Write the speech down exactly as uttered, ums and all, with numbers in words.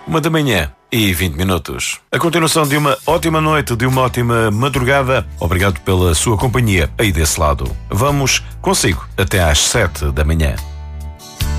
Uma da manhã e vinte minutos. A continuação de uma ótima noite, de uma ótima madrugada. Obrigado pela sua companhia aí desse lado. Vamos consigo até às sete da manhã.